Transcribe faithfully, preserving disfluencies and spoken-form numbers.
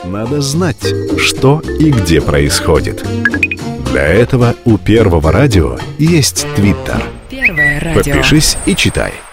надо знать, что и где происходит. Для этого у Первого радио есть Твиттер. Первое радио. Подпишись и читай.